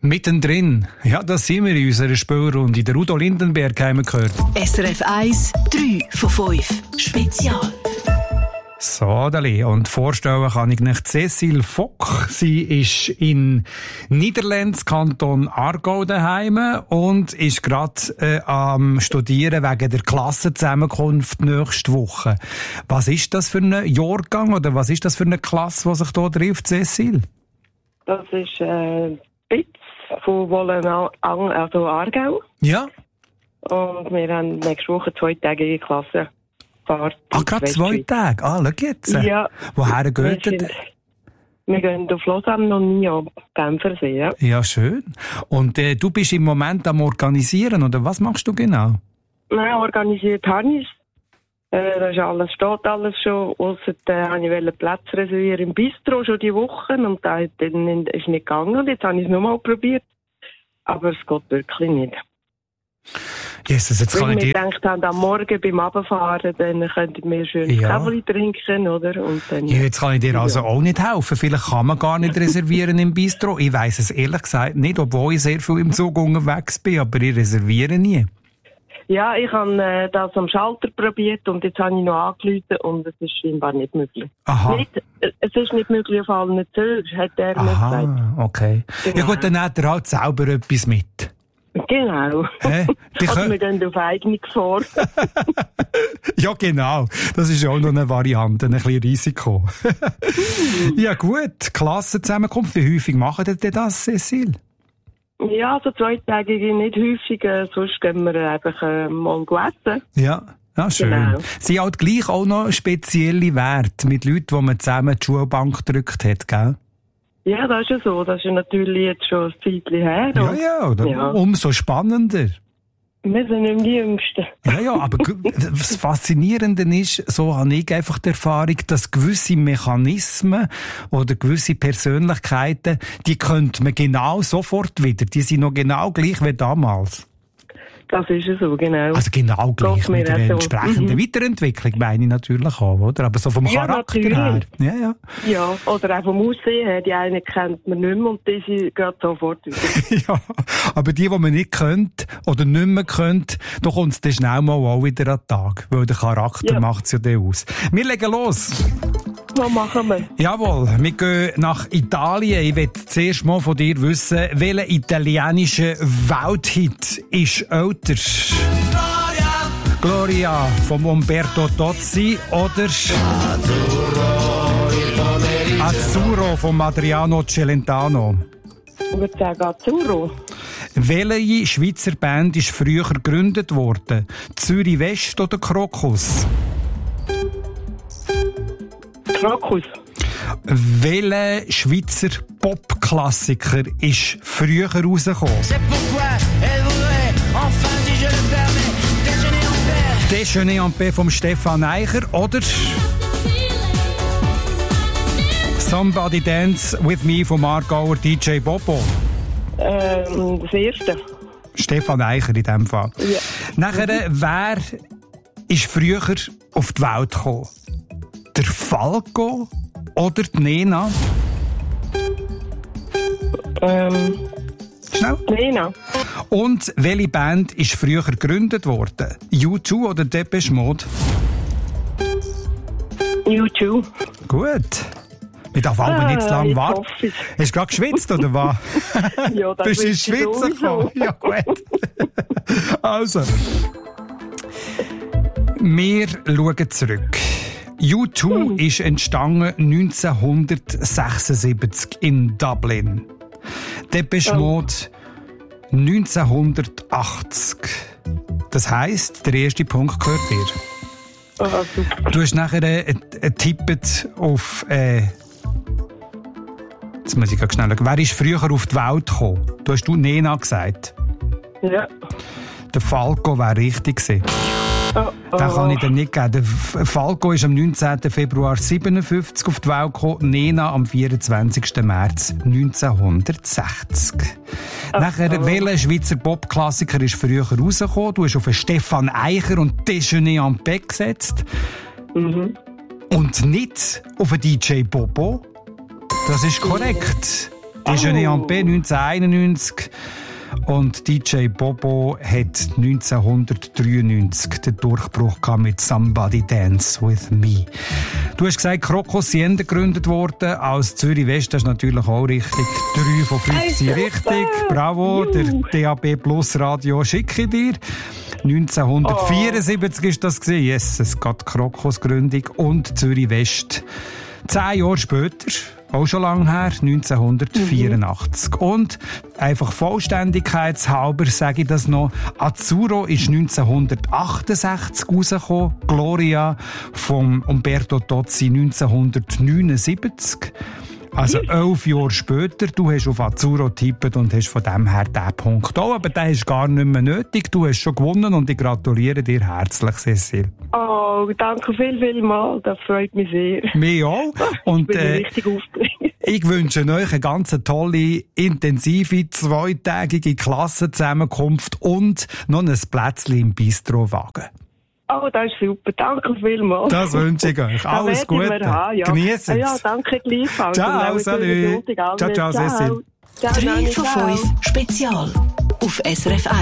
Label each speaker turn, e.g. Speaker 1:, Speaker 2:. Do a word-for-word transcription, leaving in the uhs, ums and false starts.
Speaker 1: Mittendrin. Ja, das sind wir in unserer Spielrunde. Der Udo Lindenberg haben wir gehört.
Speaker 2: S R F eins, drei von fünf. Spezial.
Speaker 1: So, Dali. Und vorstellen kann ich nicht Cécile Fock. Sie ist in Niederlands Kanton Aargau daheim und ist gerade äh, am Studieren wegen der Klassenzusammenkunft nächste Woche. Was ist das für ein Jahrgang oder was ist das für eine Klasse, die sich hier trifft, Cécile?
Speaker 3: Das ist äh, Bitz von Wollenau, also Aargau.
Speaker 1: Ja.
Speaker 3: Und wir haben nächste Woche zweitägige Klasse.
Speaker 1: Ah, gerade zwei Tage? Ah, schau jetzt.
Speaker 3: Ja.
Speaker 1: Woher geht
Speaker 3: wir,
Speaker 1: ihr?
Speaker 3: wir gehen auf Lausanne und nie auf Genfersee, ja.
Speaker 1: Ja, schön. Und äh, du bist im Moment am Organisieren, oder was machst du genau?
Speaker 3: Nein, organisiert habe ich es. Äh, das ist alles, steht alles schon. Ausser äh, wollte ich Platz reservieren im Bistro schon die Woche und da ist nicht gegangen. Und jetzt habe ich es nochmal probiert. Aber es geht wirklich nicht.
Speaker 1: Jesus, jetzt kann
Speaker 3: Weil
Speaker 1: ich
Speaker 3: wir
Speaker 1: dir...
Speaker 3: gedacht haben, am Morgen beim Abfahren, dann könnten wir schön
Speaker 1: Ja.
Speaker 3: Kaffee trinken, oder? Und dann,
Speaker 1: Ja, jetzt kann ich dir also
Speaker 3: ja.
Speaker 1: auch nicht helfen. Vielleicht kann man gar nicht reservieren im Bistro. Ich weiss es ehrlich gesagt nicht, obwohl ich sehr viel im Zug unterwegs bin, aber ich reserviere nie.
Speaker 3: Ja, ich habe äh, das am Schalter probiert und jetzt habe ich noch angerufen und es ist scheinbar nicht möglich.
Speaker 1: Aha.
Speaker 3: Nicht, äh, es ist nicht möglich auf allen Zügen, hat er mir gesagt.
Speaker 1: Aha, okay.
Speaker 3: Genau.
Speaker 1: Ja gut, dann hat er halt selber etwas mit.
Speaker 3: Genau.
Speaker 1: Hä? Die
Speaker 3: Also
Speaker 1: können-
Speaker 3: wir gehen auf eigene Gefahr.
Speaker 1: Ja, genau. Das ist auch noch eine Variante, ein bisschen Risiko. Ja gut, Klassenzusammenkunft. Wie häufig machen ihr denn das, Cécile?
Speaker 3: Ja, so zweitägige nicht häufig, äh, sonst gehen wir einfach äh, mal essen.
Speaker 1: Ja. Ja, schön.
Speaker 3: Genau.
Speaker 1: Sie hat gleich auch noch spezielle Werte mit Leuten, die man zusammen die Schulbank gedrückt hat, gell?
Speaker 3: Ja, das ist ja so. Das ist natürlich jetzt schon ein Zeitchen her.
Speaker 1: Ja,
Speaker 3: und
Speaker 1: ja, oder?
Speaker 3: Ja.
Speaker 1: Umso spannender.
Speaker 3: Wir sind nicht die Jüngsten.
Speaker 1: Ja, ja, aber g- das Faszinierende ist, so habe ich einfach die Erfahrung, dass gewisse Mechanismen oder gewisse Persönlichkeiten, die könnte man genau sofort wieder. Die sind noch genau gleich wie damals.
Speaker 3: Das ist ja so, genau.
Speaker 1: Also genau gleich
Speaker 3: Geht mir
Speaker 1: mit der
Speaker 3: auch so.
Speaker 1: entsprechenden
Speaker 3: Mhm.
Speaker 1: Weiterentwicklung, meine ich natürlich auch, oder? Aber so vom
Speaker 3: Ja,
Speaker 1: Charakter
Speaker 3: natürlich.
Speaker 1: her. Ja, ja.
Speaker 3: Ja, oder auch vom Aussehen her. Die einen kennt man nicht mehr und die sind gerade sofort wieder.
Speaker 1: Ja, aber die, die man nicht kennt oder nicht mehr kennt, da kommt es dann schnell mal auch wieder an den Tag. Weil der Charakter
Speaker 3: Ja.
Speaker 1: macht es ja dann aus. Wir legen los.
Speaker 3: Was machen wir?
Speaker 1: Jawohl, wir gehen nach Italien. Ich will zuerst mal von dir wissen, welcher italienische Welthit ist älter? Gloria! Gloria von Umberto Tozzi oder Azzurro von Adriano Celentano?
Speaker 3: Ich würde sagen Azzurro.
Speaker 1: Welche Schweizer Band ist früher gegründet worden? Zürich West oder Krokus?
Speaker 3: Krokus.
Speaker 1: Welcher Schweizer Popklassiker ist früher rausgekommen? Déjeuner en paix vom Stefan Eicher oder Somebody Dance With Me vom Aargauer D J Bobo?
Speaker 3: Ähm, das erste.
Speaker 1: Stefan Eicher in dem Fall.
Speaker 3: Ja.
Speaker 1: Nachher, wer ist früher auf die Welt gekommen? Der Falco oder die Nena?
Speaker 3: Ähm,
Speaker 1: Schnell.
Speaker 3: Lena.
Speaker 1: Und welche Band ist früher gegründet worden? U zwei oder Depeche Mode?
Speaker 3: YouTube.
Speaker 1: Gut. Ich darf aber nicht zu lange
Speaker 3: ich
Speaker 1: warten.
Speaker 3: hoffe es.
Speaker 1: Hast du gerade geschwitzt, oder was?
Speaker 3: Ja, das
Speaker 1: Bist du in
Speaker 3: ist
Speaker 1: Schweizer
Speaker 3: sowieso.
Speaker 1: gekommen? Ja, gut. Also. Wir schauen zurück. U zwei
Speaker 3: Hm.
Speaker 1: ist entstanden neunzehnhundertsechsundsiebzig in Dublin. Depeche
Speaker 3: Oh.
Speaker 1: Mode neunzehnhundertachtzig. Das heisst, der erste Punkt gehört dir.
Speaker 3: Ah, super.
Speaker 1: Du hast nachher äh, äh, tippet auf, äh, jetzt muss ich gerade schnell schauen. Wer ist früher auf die Welt gekommen? Du hast du Nena gesagt.
Speaker 3: Ja.
Speaker 1: Der Falco wäre richtig gewesen.
Speaker 3: Oh, oh.
Speaker 1: Den kann ich dir nicht geben. Der F- Falco ist am neunzehnten Februar siebenundfünfzig auf die Welt gekommen, Nena am vierundzwanzigsten März neunzehnhundertsechzig. Nachher,
Speaker 3: oh.
Speaker 1: welcher Schweizer Popklassiker ist früher rausgekommen? Du hast auf einen Stefan Eicher und Déjeuner en paix gesetzt.
Speaker 3: Mhm.
Speaker 1: Und nicht auf einen D J Bobo. Das ist korrekt. Déjeuner en paix neunzehnhunderteinundneunzig. Und D J Bobo hat neunzehnhundertdreiundneunzig den Durchbruch gehabt mit Somebody Dance With Me. Du hast gesagt, Crocos sind gegründet worden aus Zürich West. Das ist natürlich auch richtig. Drei von fünf sind richtig. Bravo, der D A B Plus Radio schicke ich dir. neunzehnhundertvierundsiebzig war das gewesen. Yes, es geht Crocos Gründung und Zürich West. Zehn Jahre später, auch schon lange her, neunzehnhundertvierundachtzig. Mhm. Und einfach vollständigkeitshalber sage ich das noch, Azzurro ist neunzehnhundertachtundsechzig rausgekommen, Gloria von Umberto Tozzi neunzehnhundertneunundsiebzig. Also elf Jahre später, du hast auf Azzurro getippt und hast von dem her diesen Punkt auch, aber der ist gar nicht mehr nötig. Du hast schon gewonnen und ich gratuliere dir herzlich, Cecil.
Speaker 3: Oh, danke viel, viel mal. Das freut mich sehr.
Speaker 1: Mich auch. Und,
Speaker 3: ich bin
Speaker 1: äh,
Speaker 3: richtig aufgeregt.
Speaker 1: Ich wünsche euch eine ganz tolle, intensive, zweitägige Klassenzusammenkunft und noch ein Plätzchen im Bistrowagen.
Speaker 3: Oh, das ist super. Danke vielmals.
Speaker 1: Das wünsche ich euch. Alles Gute.
Speaker 3: Ja.
Speaker 1: Genießt es.
Speaker 3: Ja, danke gleichfalls.
Speaker 1: Ciao, salut. Ciao, ciao, Cecil.
Speaker 2: drei von fünf Spezial auf S R F eins.